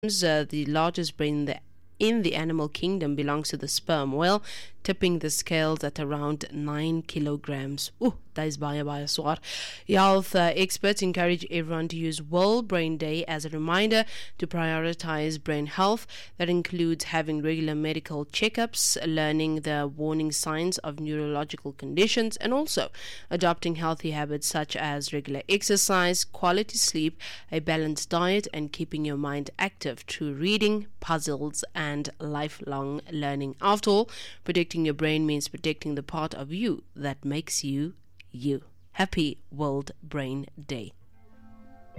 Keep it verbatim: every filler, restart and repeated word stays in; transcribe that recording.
Uh, the largest brain in the, in the animal kingdom belongs to the sperm whale, tipping the scales at around nine kilograms. Ooh, that is baie baie swaar. Health uh, experts encourage everyone to use World Brain Day as a reminder to prioritize brain health. That includes having regular medical checkups, learning the warning signs of neurological conditions, and also adopting healthy habits such as regular exercise, quality sleep, a balanced diet, and keeping your mind active through reading, puzzles, and lifelong learning. After all, protecting your brain means protecting the part of you that makes you you. Happy World Brain Day.